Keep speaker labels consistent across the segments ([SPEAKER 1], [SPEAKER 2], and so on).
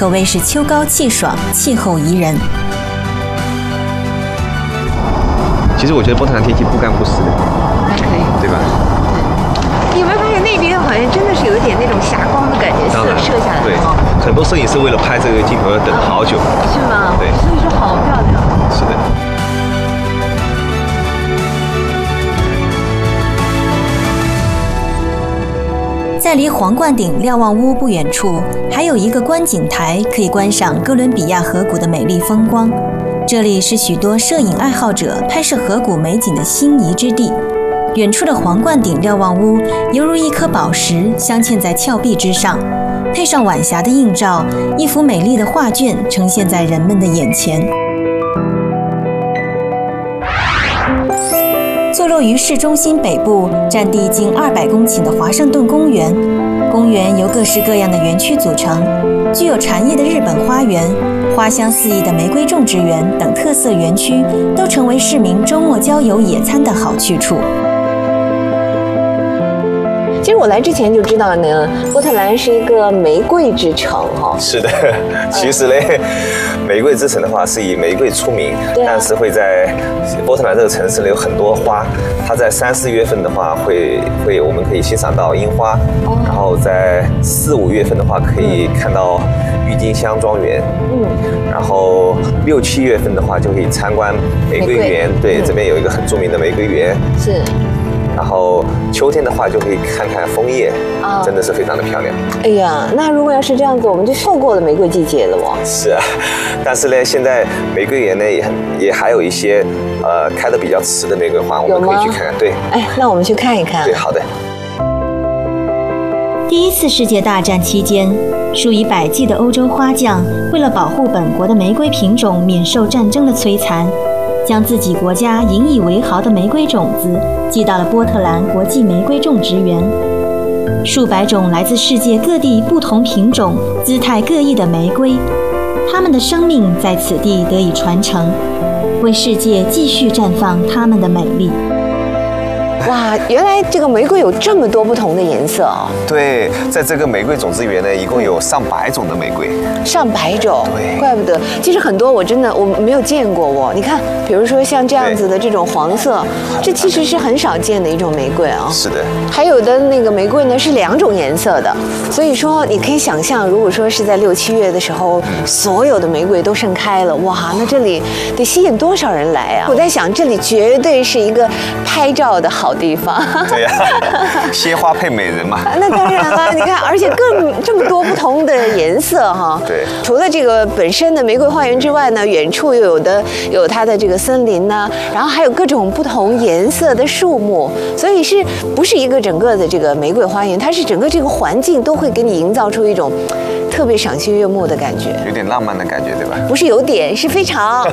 [SPEAKER 1] 可谓是秋高气爽，气候宜人。
[SPEAKER 2] 其实我觉得波特兰天气不干不湿的，
[SPEAKER 3] 还可以，
[SPEAKER 2] 对吧？
[SPEAKER 3] 对。你有没有发现那边好像真的是有一点那种霞光的感觉，射下来。
[SPEAKER 2] 对，很多摄影师为了拍这个镜头要等好久。
[SPEAKER 3] 是吗？
[SPEAKER 2] 对，
[SPEAKER 3] 所以说好漂亮。
[SPEAKER 2] 是的。
[SPEAKER 1] 在离皇冠顶瞭望屋不远处，还有一个观景台，可以观赏哥伦比亚河谷的美丽风光。这里是许多摄影爱好者拍摄河谷美景的心仪之地。远处的皇冠顶瞭望屋犹如一颗宝石镶嵌在峭壁之上，配上晚霞的映照，一幅美丽的画卷呈现在人们的眼前。坐落于市中心北部，占地近200公顷的华盛顿公园，公园由各式各样的园区组成，具有禅意的日本花园、花香四溢的玫瑰种植园等特色园区，都成为市民周末郊游野餐的好去处。
[SPEAKER 3] 其实我来之前就知道呢，波特兰是一个玫瑰之城哈。
[SPEAKER 2] 是的，其实呢，玫瑰之城的话是以玫瑰出名，但是会在波特兰这个城市呢有很多花。它在3、4月份的话我们可以欣赏到樱花，然后在4、5月份的话可以看到郁金香庄园，然后6、7月份的话就可以参观玫瑰园，对，这边有一个很著名的玫瑰园。
[SPEAKER 3] 是。
[SPEAKER 2] 然后秋天的话就可以看看枫叶，真的是非常的漂亮。
[SPEAKER 3] 哎呀，那如果要是这样子，我们就错过了玫瑰季节了哦。
[SPEAKER 2] 是啊，但是呢，现在玫瑰园呢也还有一些开得比较迟的玫瑰花，我们可以去看看。对，
[SPEAKER 3] 哎，那我们去看一看。
[SPEAKER 2] 对，好的。
[SPEAKER 1] 第1次世界大战期间，数以百计的欧洲花匠为了保护本国的玫瑰品种免受战争的摧残，将自己国家引以为豪的玫瑰种子寄到了波特兰国际玫瑰种植园。数百种来自世界各地不同品种、姿态各异的玫瑰，它们的生命在此地得以传承，为世界继续绽放它们的美丽。
[SPEAKER 3] 哇，原来这个玫瑰有这么多不同的颜色哦。
[SPEAKER 2] 对，在这个玫瑰种植园呢，一共有上百种的玫瑰。
[SPEAKER 3] 上百种，
[SPEAKER 2] 对，
[SPEAKER 3] 怪不得。其实很多我没有见过哦。你看，比如说像这样子的这种黄色，这其实是很少见的一种玫瑰啊。
[SPEAKER 2] 是的。
[SPEAKER 3] 还有的那个玫瑰呢是2种颜色的，所以说你可以想象，如果说是在6、7月的时候，所有的玫瑰都盛开了，哇，那这里得吸引多少人来啊？我在想，这里绝对是一个拍照的好地方。
[SPEAKER 2] 对呀，鲜花配美人嘛。
[SPEAKER 3] 那当然了，你看，而且这么多不同的颜色哈。对。除了这个本身的玫瑰花园之外呢，远处又有它的这个森林呢，然后还有各种不同颜色的树木，所以是不是一个整个的这个玫瑰花园？它是整个这个环境都会给你营造出一种特别赏心悦目的感觉，
[SPEAKER 2] 有点浪漫的感觉，对吧？
[SPEAKER 3] 不是有点，是非常。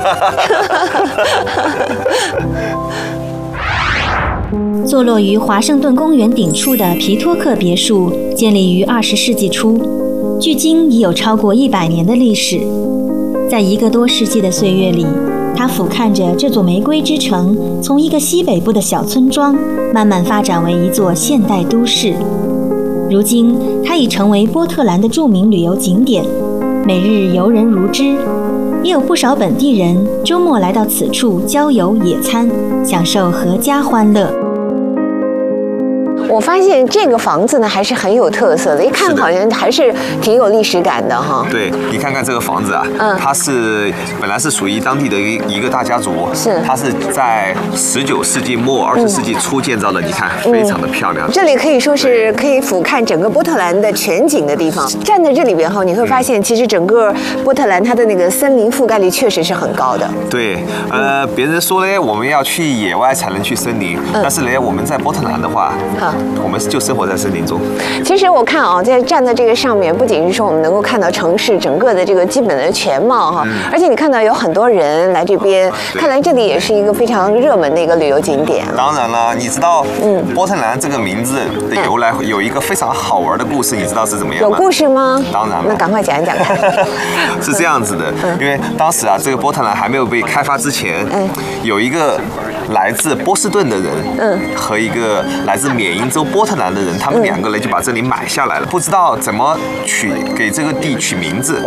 [SPEAKER 1] 坐落于华盛顿公园顶处的皮托克别墅，建立于20世纪初，距今已有超过100年的历史。在1个多世纪的岁月里，它俯瞰着这座玫瑰之城，从一个西北部的小村庄，慢慢发展为一座现代都市。如今，它已成为波特兰的著名旅游景点，每日游人如织。也有不少本地人周末来到此处郊游野餐，享受阖家欢乐。
[SPEAKER 3] 我发现这个房子呢还是很有特色的，一看好像还是挺有历史感的哈。
[SPEAKER 2] 对，你看看这个房子啊，它是本来是属于当地的一个大家族，它是在19世纪末20世纪初建造的，你看非常的漂亮。
[SPEAKER 3] 这里可以说是可以俯瞰整个波特兰的全景的地方。站在这里边后，你会发现其实整个波特兰它的那个森林覆盖率确实是很高的。
[SPEAKER 2] 对，别人说呢，我们要去野外才能去森林，但是呢，我们在波特兰的话，我们就生活在森林中。
[SPEAKER 3] 其实我看啊，站在这个上面，不仅是说我们能够看到城市整个的这个基本的全貌哈，而且你看到有很多人来这边，看来这里也是一个非常热门的一个旅游景点。
[SPEAKER 2] 当然了，你知道，波特兰这个名字的由来有一个非常好玩的故事，你知道是怎么样吗？
[SPEAKER 3] 有故事吗？
[SPEAKER 2] 当然了，
[SPEAKER 3] 那赶快讲一讲看。
[SPEAKER 2] 是这样子的，因为当时啊，这个波特兰还没有被开发之前，有一个来自波士顿的人，和一个来自缅因州波特兰的人，他们2个人就把这里买下来了，不知道怎么给这个地取名字，